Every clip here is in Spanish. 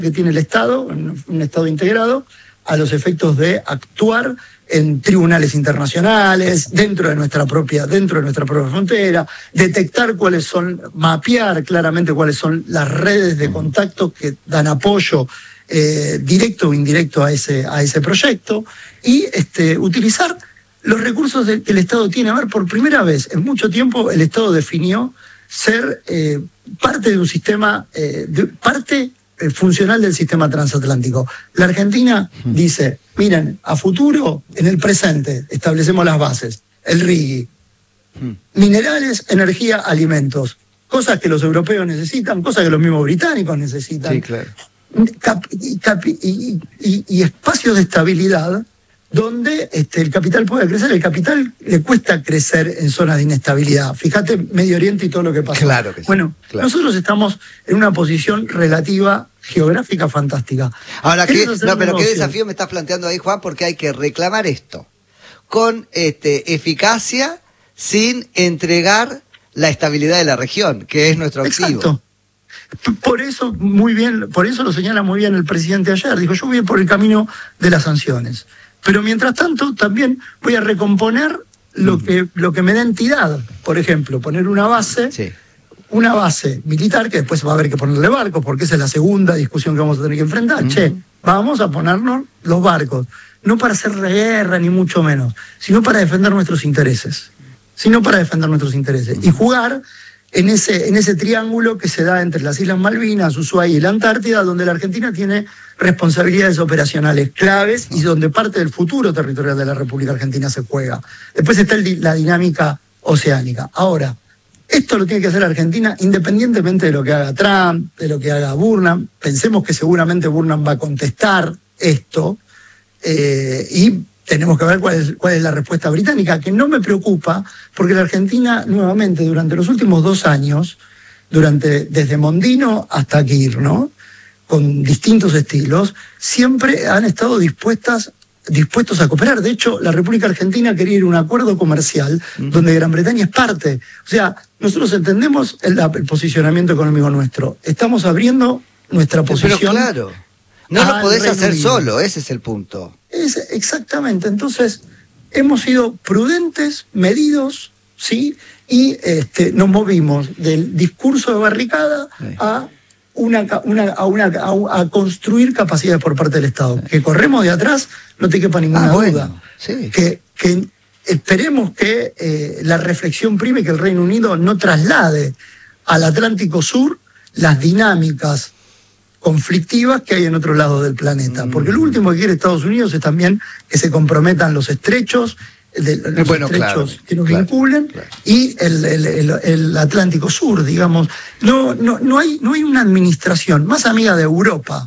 que tiene el Estado, un Estado integrado, a los efectos de actuar en tribunales internacionales, dentro de nuestra propia frontera, detectar mapear claramente cuáles son las redes de contacto que dan apoyo directo o indirecto a ese proyecto, y utilizar los recursos que el Estado tiene. A ver, por primera vez en mucho tiempo el Estado definió ser parte de un sistema, funcional del sistema transatlántico. La Argentina dice, miren, a futuro, en el presente, establecemos las bases, el RIGI, minerales, energía, alimentos, cosas que los europeos necesitan, cosas que los mismos británicos necesitan, sí, claro. Y espacios de estabilidad donde el capital puede crecer. El capital le cuesta crecer en zonas de inestabilidad. Fíjate Medio Oriente y todo lo que pasó. Claro que sí. Bueno, claro. Nosotros estamos en una posición relativa geográfica fantástica. Ahora, ¿qué desafío me estás planteando ahí, Juan? Porque hay que reclamar esto con eficacia sin entregar la estabilidad de la región, que es nuestro objetivo. Exacto. Por eso lo señala muy bien el presidente ayer. Dijo, yo voy por el camino de las sanciones. Pero mientras tanto también voy a recomponer lo que me da entidad. Por ejemplo, poner una base militar, que después va a haber que ponerle barcos, porque esa es la segunda discusión que vamos a tener que enfrentar. Vamos a ponernos los barcos, no para hacer guerra ni mucho menos, sino para defender nuestros intereses. Y jugar en ese triángulo que se da entre las Islas Malvinas, Ushuaia y la Antártida, donde la Argentina tiene responsabilidades operacionales claves y donde parte del futuro territorial de la República Argentina se juega. Después está la dinámica oceánica. Ahora, esto lo tiene que hacer Argentina independientemente de lo que haga Trump, de lo que haga Burnham. Pensemos que seguramente Burnham va a contestar esto, y tenemos que ver cuál es la respuesta británica, que no me preocupa, porque la Argentina, nuevamente, durante los últimos 2 años, desde Mondino hasta Kirchner, ¿no?, con distintos estilos, siempre han estado dispuestos a cooperar. De hecho, la República Argentina quería ir a un acuerdo comercial donde Gran Bretaña es parte. O sea, nosotros entendemos el posicionamiento económico nuestro. Estamos abriendo nuestra posición. Pero claro, no lo podés hacer solo, ese es el punto. Exactamente. Entonces, hemos sido prudentes, medidos, ¿sí? Y nos movimos del discurso de barricada a construir capacidades por parte del Estado. Que corremos de atrás, no te quepa ninguna duda. Sí. Que esperemos que la reflexión prime y que el Reino Unido no traslade al Atlántico Sur las dinámicas conflictivas que hay en otro lado del planeta. Porque lo último que quiere Estados Unidos es también que se comprometan los estrechos, que nos vinculen, y el Atlántico Sur, digamos. No hay una administración más amiga de Europa,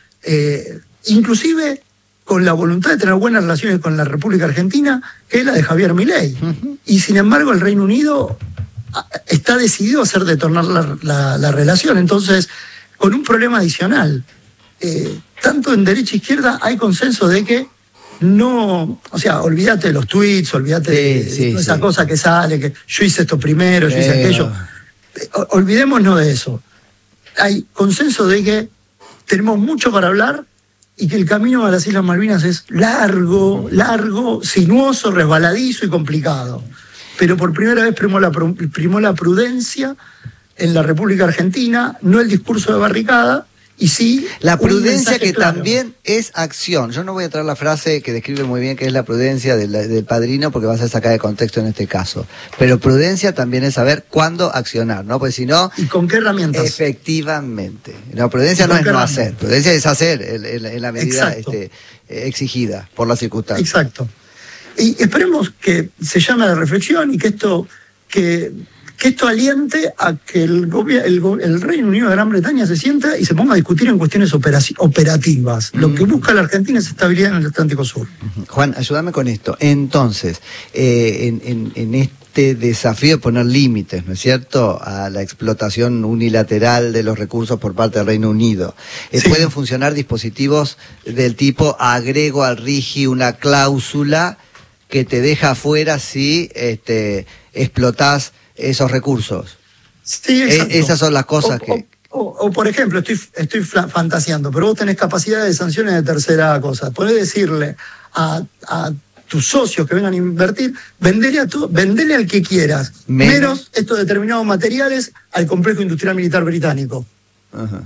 inclusive con la voluntad de tener buenas relaciones con la República Argentina, que es la de Javier Milei. Y sin embargo el Reino Unido está decidido a hacer detonar la relación. Entonces, con un problema adicional, tanto en derecha e izquierda hay consenso de que no, o sea, olvídate de los tweets, olvídate de toda esa cosa que sale, que yo hice esto primero, yo hice aquello. Olvidémonos de eso. Hay consenso de que tenemos mucho para hablar y que el camino a las Islas Malvinas es largo, sinuoso, resbaladizo y complicado. Pero por primera vez primó la prudencia en la República Argentina, no el discurso de barricada, y sí la prudencia que claro. También es acción. Yo no voy a traer la frase que describe muy bien que es la prudencia del padrino, porque va a ser sacada de contexto en este caso. Pero prudencia también es saber cuándo accionar, ¿no? Porque si no... ¿Y con qué herramientas? Efectivamente. No, prudencia no es no hacer. Prudencia es hacer en la medida exigida por las circunstancias. Exacto. Y esperemos que se llame a la reflexión y que esto aliente a que el Reino Unido de Gran Bretaña se sienta y se ponga a discutir en cuestiones operativas. Lo que busca la Argentina es estabilidad en el Atlántico Sur. Juan, ayúdame con esto. Entonces, en este desafío de poner límites, ¿no es cierto?, a la explotación unilateral de los recursos por parte del Reino Unido, pueden funcionar dispositivos del tipo agrego al RIGI una cláusula que te deja afuera si explotás esos recursos. Sí, exacto. Esas son las cosas O por ejemplo, estoy fantaseando, pero vos tenés capacidad de sanciones de tercera cosa. Podés decirle a tus socios que vengan a invertir, vendele al que quieras, menos estos determinados materiales al complejo industrial militar británico. Ajá.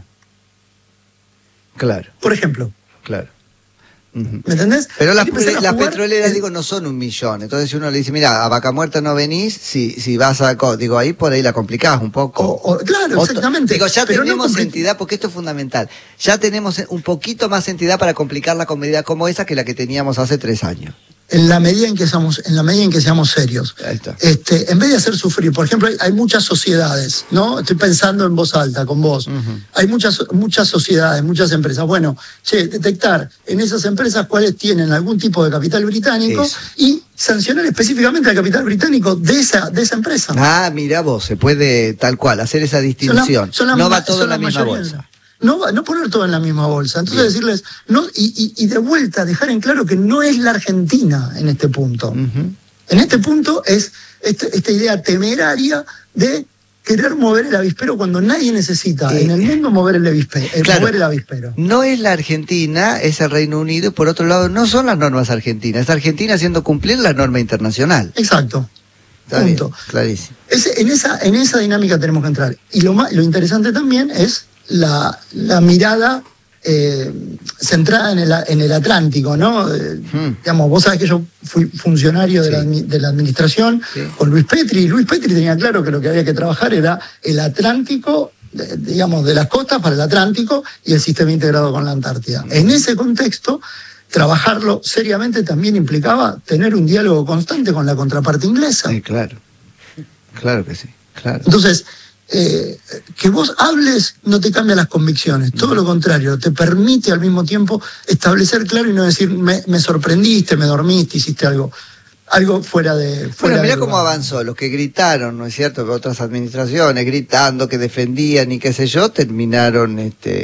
Claro. Por ejemplo. Claro. ¿Me entendés? Pero las petroleras, digo, no son 1 millón. Entonces, si uno le dice, mira, a Vaca Muerta no venís, si vas a... Digo, ahí por ahí la complicás un poco. Claro, exactamente. Digo, ya pero tenemos entidad, porque esto es fundamental. Ya tenemos un poquito más entidad para complicarla con medidas como esa que la que teníamos hace 3 años. En la medida en que seamos serios. Ahí está. En vez de hacer sufrir, por ejemplo, hay muchas sociedades, ¿no? Estoy pensando en voz alta con vos. Hay muchas sociedades, muchas empresas. Bueno, detectar en esas empresas cuáles tienen algún tipo de capital británico y sancionar específicamente al capital británico de esa empresa. Ah, mira vos, se puede tal cual hacer esa distinción. No va todo en la misma bolsa. No poner todo en la misma bolsa. Entonces decirles, no, y de vuelta dejar en claro que no es la Argentina en este punto. En este punto es esta idea temeraria de querer mover el avispero cuando nadie necesita en el mundo mover el avispero. No es la Argentina, es el Reino Unido, y por otro lado no son las normas argentinas, es Argentina haciendo cumplir la norma internacional. Exacto. Está punto. Bien, clarísimo. En esa dinámica tenemos que entrar. Y lo interesante también es la mirada centrada en el Atlántico, ¿no? Digamos, vos sabés que yo fui funcionario de la administración con Luis Petri, y Luis Petri tenía claro que lo que había que trabajar era el Atlántico, digamos, de las costas para el Atlántico y el sistema integrado con la Antártida. En ese contexto, trabajarlo seriamente también implicaba tener un diálogo constante con la contraparte inglesa. Claro que sí, claro. Entonces, que vos hables no te cambia las convicciones, todo lo contrario, te permite al mismo tiempo establecer claro y no decir me sorprendiste, me dormiste, hiciste algo fuera de... Bueno, mirá cómo avanzó, los que gritaron, ¿no es cierto?, que otras administraciones gritando, que defendían y qué sé yo, terminaron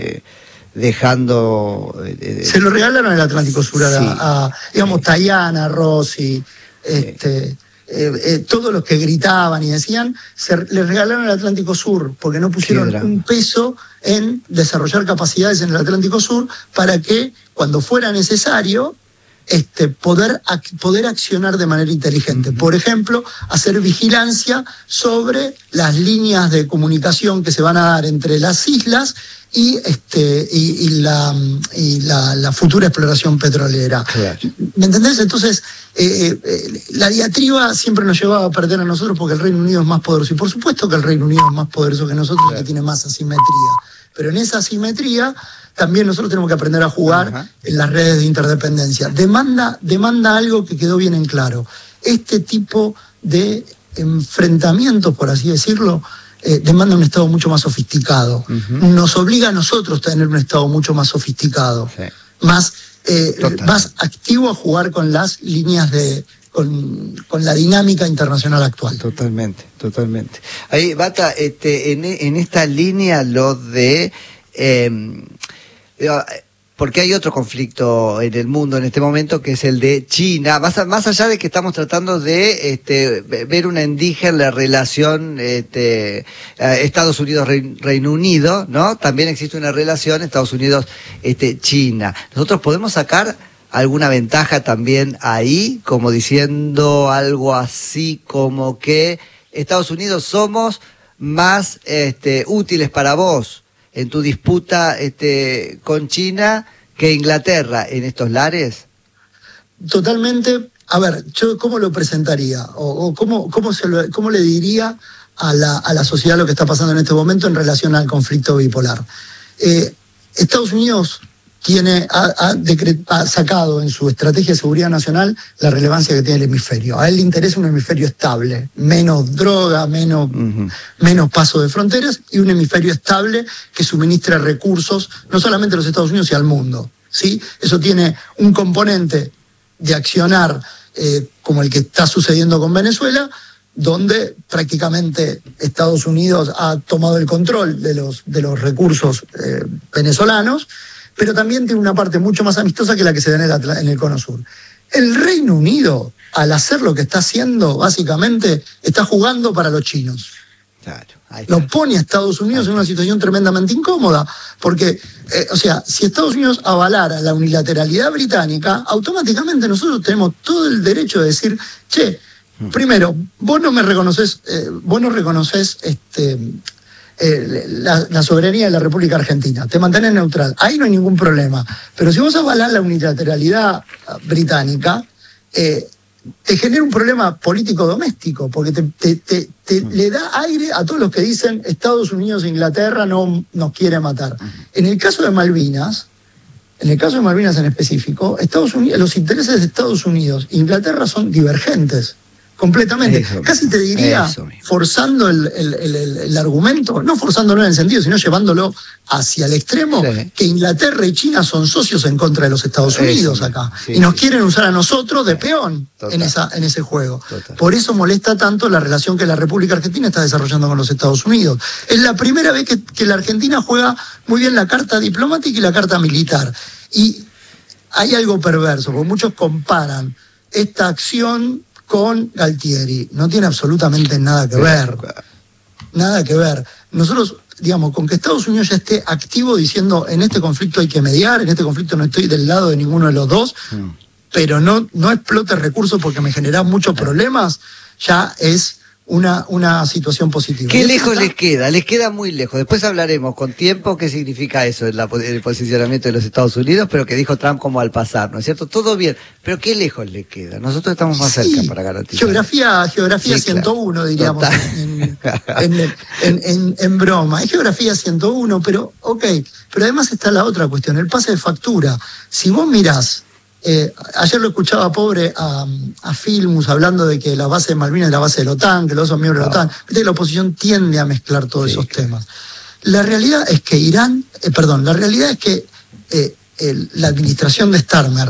dejando... Se lo regalaron al Atlántico Sur a digamos, Tayana, Rossi, todos los que gritaban y decían, les regalaron el Atlántico Sur, porque no pusieron un peso en desarrollar capacidades en el Atlántico Sur para que cuando fuera necesario poder accionar de manera inteligente. Por ejemplo, hacer vigilancia sobre las líneas de comunicación que se van a dar entre las islas y la futura exploración petrolera. Claro. ¿Me entendés? Entonces, la diatriba siempre nos llevaba a perder a nosotros porque el Reino Unido es más poderoso. Y por supuesto que el Reino Unido es más poderoso que nosotros, que tiene más asimetría. Pero en esa asimetría también nosotros tenemos que aprender a jugar en las redes de interdependencia. Demanda algo que quedó bien en claro. Este tipo de enfrentamientos, por así decirlo, demanda un Estado mucho más sofisticado. Nos obliga a nosotros a tener un Estado mucho más sofisticado, más activo a jugar con las líneas con la dinámica internacional actual. Totalmente. Ahí, Bata, en esta línea lo de... porque hay otro conflicto en el mundo en este momento, que es el de China, más allá de que estamos tratando de ver una endija en la relación Estados Unidos-Reino Unido, ¿no? También existe una relación Estados Unidos-China. Nosotros podemos sacar alguna ventaja también ahí, como diciendo algo así como que Estados Unidos somos más útiles para vos en tu disputa con China que Inglaterra en estos lares? Totalmente. A ver, yo cómo lo presentaría o cómo le diría a la sociedad lo que está pasando en este momento en relación al conflicto bipolar. Estados Unidos ha sacado en su estrategia de seguridad nacional la relevancia que tiene el hemisferio. A él le interesa un hemisferio estable, menos droga, menos paso de fronteras, y un hemisferio estable que suministre recursos no solamente a los Estados Unidos, sino al mundo, ¿sí? Eso tiene un componente de accionar como el que está sucediendo con Venezuela, donde prácticamente Estados Unidos ha tomado el control de los recursos venezolanos, pero también tiene una parte mucho más amistosa que la que se da en el Cono Sur. El Reino Unido, al hacer lo que está haciendo, básicamente, está jugando para los chinos. Claro, lo pone a Estados Unidos en una situación tremendamente incómoda, porque, si Estados Unidos avalara la unilateralidad británica, automáticamente nosotros tenemos todo el derecho de decir, che, primero, vos no reconoces la soberanía de la República Argentina, te mantenés neutral, ahí no hay ningún problema. Pero si vos avalás la unilateralidad británica, te genera un problema político doméstico, porque te le da aire a todos los que dicen Estados Unidos e Inglaterra no nos quiere matar. En el caso de Malvinas en específico, los intereses de Estados Unidos e Inglaterra son divergentes. Completamente. Casi te diría, forzando el argumento, no forzándolo en el sentido, sino llevándolo hacia el extremo, que Inglaterra y China son socios en contra de los Estados Unidos acá. Y nos quieren usar a nosotros de peón en ese juego. Por eso molesta tanto la relación que la República Argentina está desarrollando con los Estados Unidos. Es la primera vez que la Argentina juega muy bien la carta diplomática y la carta militar. Y hay algo perverso, porque muchos comparan esta acción con Galtieri. No tiene absolutamente nada que ver. Nada que ver. Nosotros, digamos, con que Estados Unidos ya esté activo diciendo en este conflicto hay que mediar, en este conflicto no estoy del lado de ninguno de los dos, pero no explote recursos porque me genera muchos problemas, ya es una situación positiva. ¿Qué lejos les queda? Les queda muy lejos. Después hablaremos con tiempo qué significa eso en el posicionamiento de los Estados Unidos, pero que dijo Trump como al pasar, ¿no es cierto? Todo bien, pero ¿qué lejos les queda? Nosotros estamos más cerca para garantizar. Geografía 101, claro. Diríamos, en broma. Es geografía 101, pero pero además está la otra cuestión, el pase de factura. Si vos mirás, ayer lo escuchaba pobre a Filmus hablando de que la base de Malvinas es la base de la OTAN, que los dos son miembros de la OTAN. Viste que la oposición tiende a mezclar todos esos temas. La realidad es que la administración de Starmer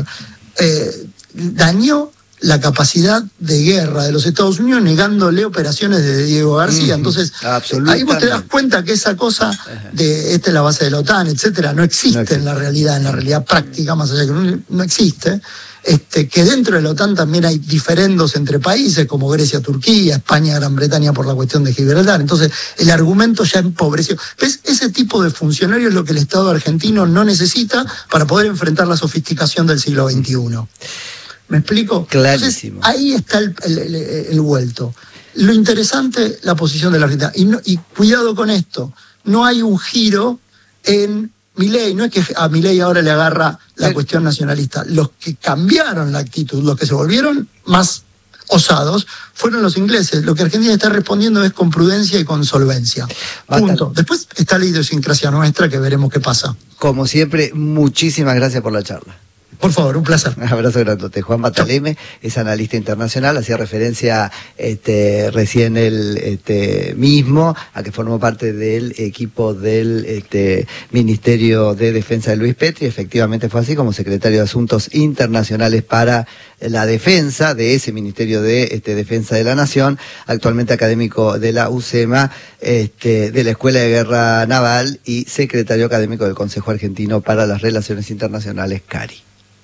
dañó la capacidad de guerra de los Estados Unidos negándole operaciones de Diego García. Entonces, ahí vos te das cuenta que esa cosa de esta es la base de la OTAN, etcétera, no existe en la realidad práctica, más allá de que no existe. Que dentro de la OTAN también hay diferendos entre países como Grecia, Turquía, España, Gran Bretaña por la cuestión de Gibraltar. Entonces el argumento ya empobreció. ¿Ves? Ese tipo de funcionarios es lo que el Estado argentino no necesita para poder enfrentar la sofisticación del siglo XXI. ¿Me explico? Clarísimo. Entonces, ahí está el vuelto. Lo interesante, la posición de la Argentina. Y cuidado con esto, no hay un giro en Milei, no es que a Milei ahora le agarra la cuestión nacionalista. Los que cambiaron la actitud, los que se volvieron más osados, fueron los ingleses. Lo que Argentina está respondiendo es con prudencia y con solvencia. Punto. Después está la idiosincrasia nuestra, que veremos qué pasa. Como siempre, muchísimas gracias por la charla. Por favor, un placer. Un abrazo grandote. Juan Bataleme es analista internacional, hacía referencia recién él mismo a que formó parte del equipo del Ministerio de Defensa de Luis Petri. Efectivamente fue así, como secretario de Asuntos Internacionales para la Defensa de ese Ministerio de Defensa de la Nación, actualmente académico de la UCEMA, de la Escuela de Guerra Naval y secretario académico del Consejo Argentino para las Relaciones Internacionales, CARI.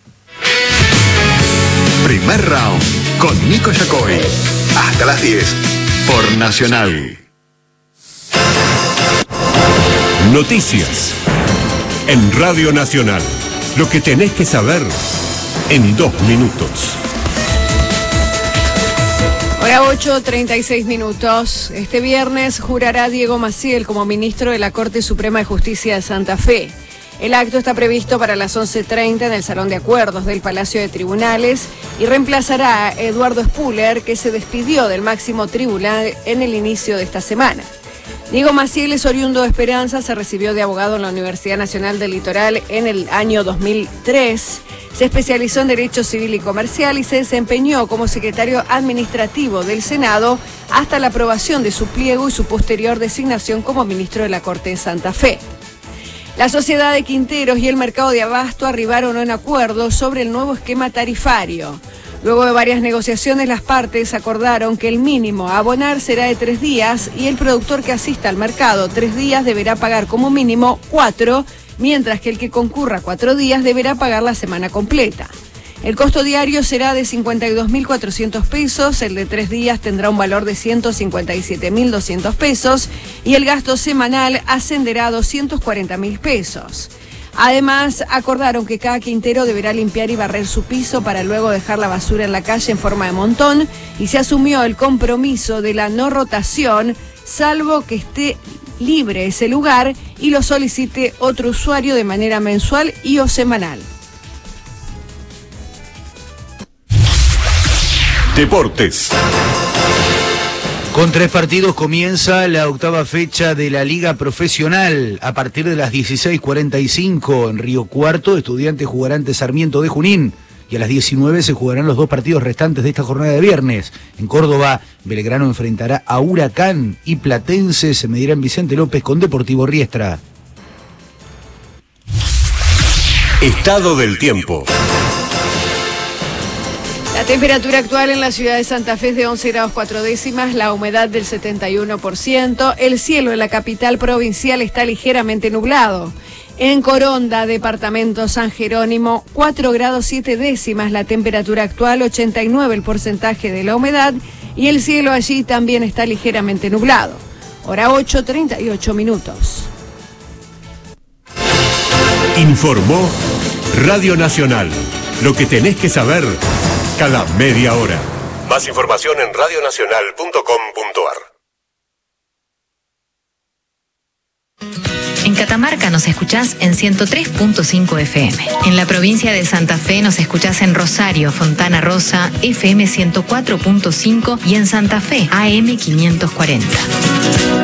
Primer round con Nico Yacoy. Hasta las 10 por Nacional. Noticias en Radio Nacional. Lo que tenés que saber en 2 minutos. Hora 8:36 minutos. Este viernes jurará Diego Maciel como ministro de la Corte Suprema de Justicia de Santa Fe. El acto está previsto para las 11:30 en el Salón de Acuerdos del Palacio de Tribunales y reemplazará a Eduardo Spuller, que se despidió del máximo tribunal en el inicio de esta semana. Diego Maciel es oriundo de Esperanza, se recibió de abogado en la Universidad Nacional del Litoral en el año 2003, se especializó en Derecho Civil y Comercial y se desempeñó como secretario administrativo del Senado hasta la aprobación de su pliego y su posterior designación como ministro de la Corte de Santa Fe. La Sociedad de Quinteros y el Mercado de Abasto arribaron a un acuerdo sobre el nuevo esquema tarifario. Luego de varias negociaciones, las partes acordaron que el mínimo a abonar será de 3 días y el productor que asista al mercado 3 días deberá pagar como mínimo 4, mientras que el que concurra 4 días deberá pagar la semana completa. El costo diario será de 52.400 pesos, el de 3 días tendrá un valor de 157.200 pesos y el gasto semanal ascenderá a 240.000 pesos. Además, acordaron que cada quintero deberá limpiar y barrer su piso para luego dejar la basura en la calle en forma de montón y se asumió el compromiso de la no rotación, salvo que esté libre ese lugar y lo solicite otro usuario de manera mensual y o semanal. Deportes. Con 3 partidos comienza la 8ª fecha de la Liga Profesional. A partir de las 16:45 en Río Cuarto, Estudiantes jugará ante Sarmiento de Junín. Y a las 19 se jugarán los 2 partidos restantes de esta jornada de viernes. En Córdoba, Belgrano enfrentará a Huracán y Platense se medirá en Vicente López con Deportivo Riestra. Estado del tiempo. La temperatura actual en la ciudad de Santa Fe es de 11 grados 4 décimas, la humedad del 71%, el cielo en la capital provincial está ligeramente nublado. En Coronda, departamento San Jerónimo, 4 grados 7 décimas, la temperatura actual, 89 el porcentaje de la humedad y el cielo allí también está ligeramente nublado. Hora 8:38 minutos. Informó Radio Nacional. Lo que tenés que saber cada media hora. Más información en radionacional.com.ar. En Catamarca nos escuchás en 103.5 FM. En la provincia de Santa Fe nos escuchás en Rosario, Fontana Rosa, FM 104.5 y en Santa Fe, AM 540.